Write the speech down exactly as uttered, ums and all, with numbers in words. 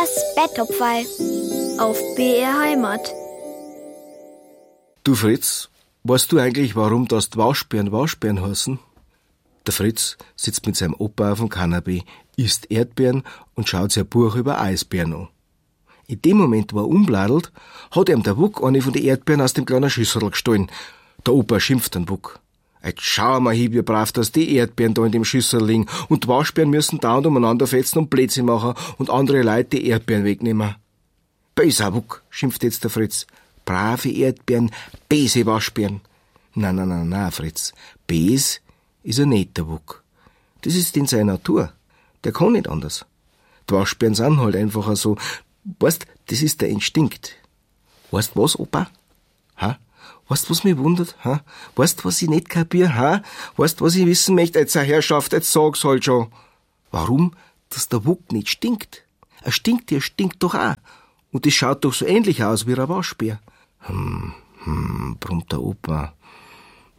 Das Betttopferl auf B R Heimat. Du Fritz, weißt du eigentlich, warum das die Waschbären Waschbären heißen? Der Fritz sitzt mit seinem Opa auf dem Kanapee, isst Erdbeeren und schaut sich ein Buch über Eisbären an. In dem Moment, wo er umbladelt, hat ihm der Wuck eine von den Erdbeeren aus dem kleinen Schüssel gestohlen. Der Opa schimpft den Wuck. Jetzt schau mal hin, wie brav, dass die Erdbeeren da in dem Schüssel liegen und die Waschbären müssen dauernd umeinander fetzen und Blödsinn machen und andere Leute die Erdbeeren wegnehmen. Böser Wuck, schimpft jetzt der Fritz. Brave Erdbeeren, böse Waschbären. Na, na, na, na, Fritz. Bös ist er nicht, der Wuck. Das ist in seiner Natur. Der kann nicht anders. Die Waschbären sind halt einfach so. Weißt, das ist der Instinkt. Weißt was, Opa? Ha? Weißt was mich wundert? Ha? Weißt was ich nicht kapier? Ha? Weißt was ich wissen möchte? Jetzt, Herr Herrschaft, jetzt sag's halt schon. Warum, dass der Wuck nicht stinkt? Er stinkt, der stinkt doch auch. Und das schaut doch so ähnlich aus wie ein Waschbär. Hm, hm, brummt der Opa.